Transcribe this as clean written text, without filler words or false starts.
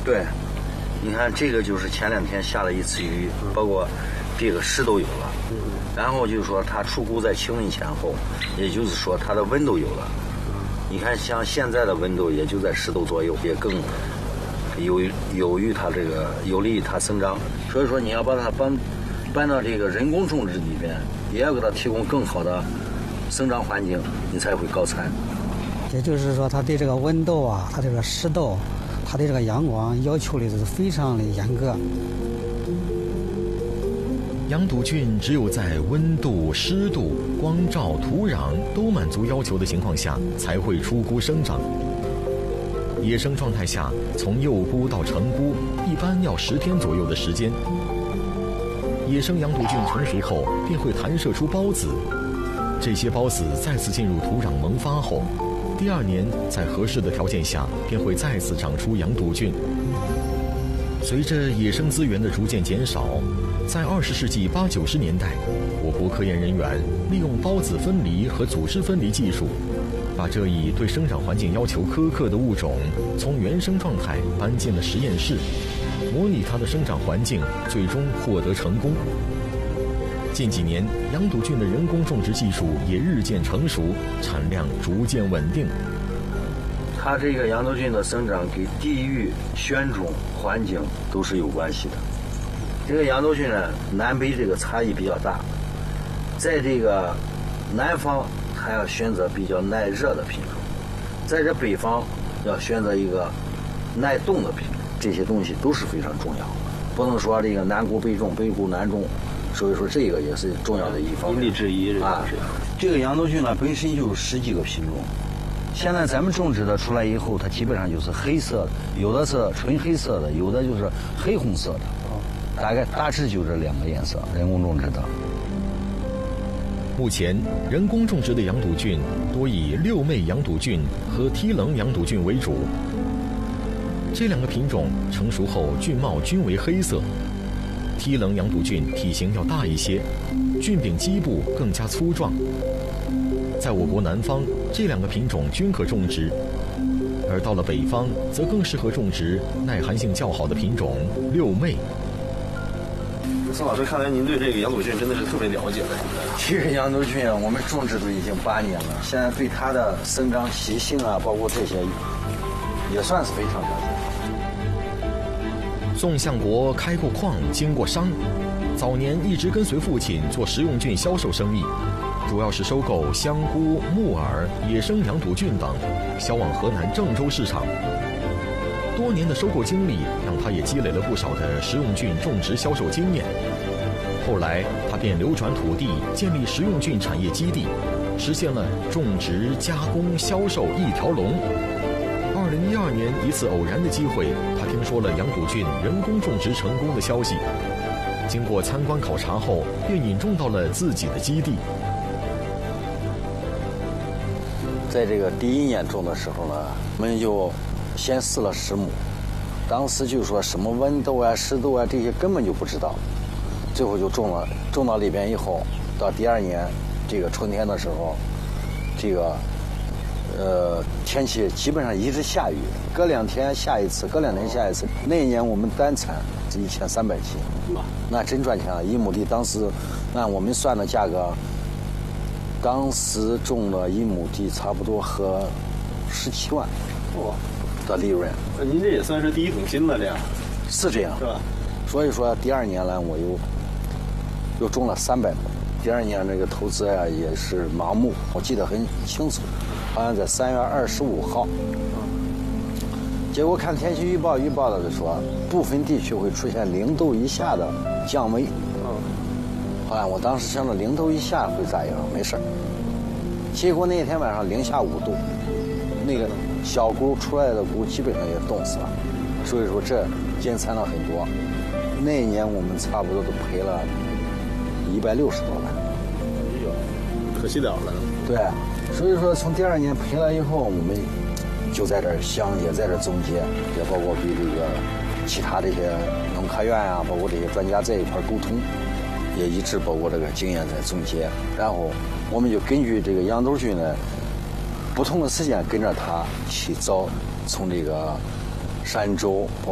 对，你看这个就是前2天下了一次雨，包括这个湿都有了。然后就是说它出菇在7温前后，也就是说它的温度有了。你看像现在的温度也就在10度左右，也更有利它这个有利于它生长。所以说你要把它搬到这个人工种植里边，也要给它提供更好的生长环境，你才会高产。 也就是说，它对这个温度啊，它这个湿度，它对这个阳光要求的是非常的严格。 羊肚菌只有在温度、湿度、光照、土壤都满足要求的情况下，才会出菇生长。野生状态下，从幼菇到成菇一般要10天左右的时间。野生羊肚菌成熟后便会弹射出孢子，这些孢子再次进入土壤萌发后，第2年在合适的条件下便会再次长出羊肚菌。随着野生资源的逐渐减少，在20世纪80、90年代，我国科研人员利用孢子分离和组织分离技术，把这一对生长环境要求苛刻的物种从原生状态搬进了实验室，模拟它的生长环境，最终获得成功。近几年，羊肚菌的人工种植技术也日渐成熟，产量逐渐稳定。 它这个羊肚菌的生长跟地域、选种、环境都是有关系的。这个羊肚菌呢，南北这个差异比较大，在这个南方它要选择比较耐热的品种，在这北方要选择一个耐冻的品种，这些东西都是非常重要，不能说这个南菇北种，北菇南种，所以说这个也是重要的一方面。 因地制宜啊，这个羊肚菌呢本身就是10几个品种。现在咱们种植的出来以后，它基本上就是黑色的，有的是纯黑色的，有的就是黑红色的，大致就这2个颜色，人工种植的。 目前，人工种植的羊肚菌多以六妹羊肚菌和梯棱羊肚菌为主。这2个品种成熟后菌帽均为黑色，梯棱羊肚菌体型要大一些，菌柄基部更加粗壮。在我国南方，这2个品种均可种植，而到了北方，则更适合种植耐寒性较好的品种六妹。 宋老师，看来您对这个羊肚菌真的是特别了解了。 其实羊肚菌我们种植都已经8年了，现在对它的生长习性啊，包括这些，也算是非常了解。 宋相国开过矿，经过商，早年一直跟随父亲做食用菌销售生意，主要是收购香菇、木耳、野生羊肚菌等，销往河南郑州市场。多年的收购经历让他也积累了不少的食用菌种植销售经验。后来他便流转土地，建立食用菌产业基地，实现了种植、加工、销售一条龙。2012年一次偶然的机会，他听说了羊肚菌人工种植成功的消息，经过参观考察后，便引种到了自己的基地。 在这个第1年种的时候呢，我们就先试了10亩，当时就说什么温度啊、湿度啊这些根本就不知道，最后就种了。种到里边以后，到第2年这个春天的时候，这个天气基本上一直下雨，隔2天下一次，隔2天下一次。那一年我们单产是1300斤，那真赚钱了。1亩地当时按我们算的价格，当时种了1亩地差不多和17万的利润。 那您这也算是第一桶金了，这样是这样是吧？ 所以说第2年呢，我又种了300亩。第2年这个投资呀也是盲目，我记得很清楚，好像在3月25号。结果看天气预报的说，部分地区会出现0度以下的降温。后来我当时想着0度以下会咋样？没事儿。结果那天晚上零下5度，那个小菇出来的菇基本上也冻死了。所以说这减产了很多。那一年我们差不多都赔了160多万。 哎呦，可惜了了。 对，所以说从第2年赔了以后，我们就在这儿想，也在这儿总结，也包括与这个其他这些农科院啊，包括这些专家在一块沟通，也一直包括这个经验在总结。然后我们就根据这个羊肚菌呢，不同的时间跟着它去找，从这个山州。